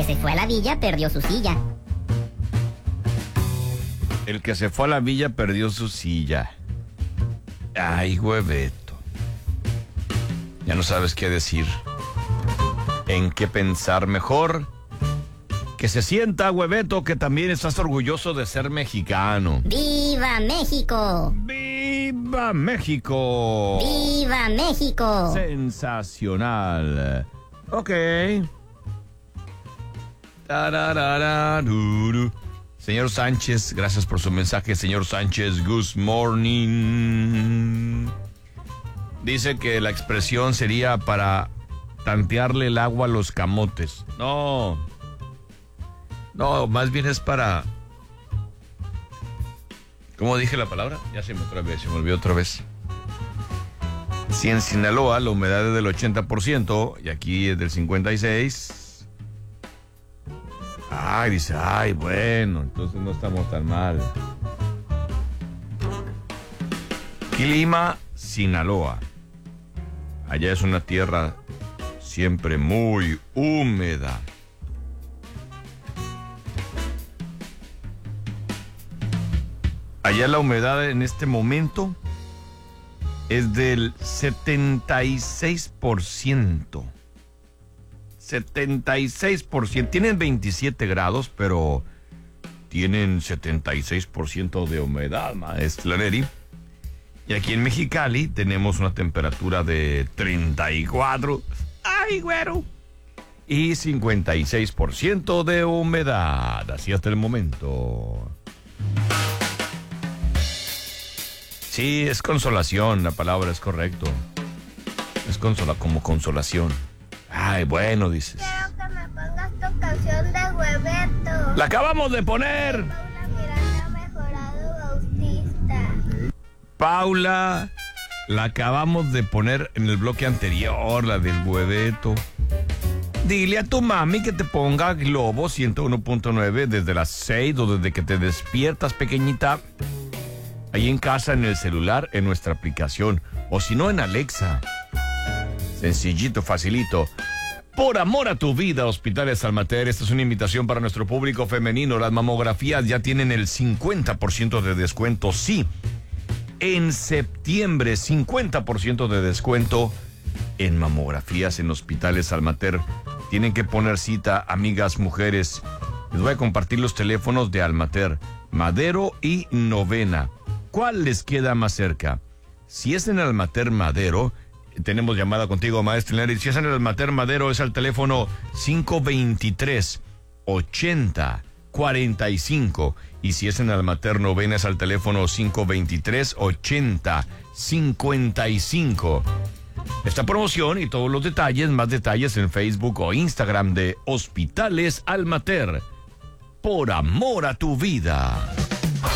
se fue a la villa perdió su silla. El que se fue a la villa perdió su silla. Ay, hueveto. Ya no sabes qué decir. En qué pensar. Mejor que se sienta, hueveto, que también estás orgulloso de ser mexicano. ¡Viva México! ¡Viva México! ¡Viva México! Sensacional. Ok. Tararararuru. Señor Sánchez, gracias por su mensaje. Señor Sánchez, good morning. Dice que la expresión sería para tantearle el agua a los camotes. No, más bien es para... ¿Cómo dije la palabra? Ya se me olvidó otra vez. Si en Sinaloa la humedad es del 80% y aquí es del 56%. Ay, dice, ay, bueno, entonces no estamos tan mal. Clima, Sinaloa. Allá es una tierra siempre muy húmeda. Allá la humedad en este momento es del 76%. 76%. Tienen 27 grados, pero tienen 76% de humedad, maestra Neri. Y aquí en Mexicali tenemos una temperatura de 34. ¡Ay, güero! Y 56% de humedad. Así hasta el momento. Sí, es consolación, la palabra es correcto. Es como consolación. Ay, bueno, dices. Quiero que me pongas tu canción de Hueveto. ¡La acabamos de poner! Paula Miranda Mejorado Bautista. Paula, la acabamos de poner en el bloque anterior, la del Hueveto. Dile a tu mami que te ponga Globo 101.9 desde las 6 o desde que te despiertas, pequeñita. Ahí en casa, en el celular, en nuestra aplicación. O si no, en Alexa. Sencillito, facilito. Por amor a tu vida, Hospitales Almater. Esta es una invitación para nuestro público femenino. Las mamografías ya tienen el 50% de descuento. Sí, en septiembre, 50% de descuento en mamografías en Hospitales Almater. Tienen que poner cita, amigas mujeres. Les voy a compartir los teléfonos de Almater, Madero y Novena. ¿Cuál les queda más cerca? Si es en Almater Madero, tenemos llamada contigo, maestra Neri. Si es en el Almater Madero, es al teléfono 523-80-45. Y si es en Almater Novena, es al teléfono 523-80-55. Esta promoción y todos los detalles, más detalles en Facebook o Instagram de Hospitales Almater. Por amor a tu vida.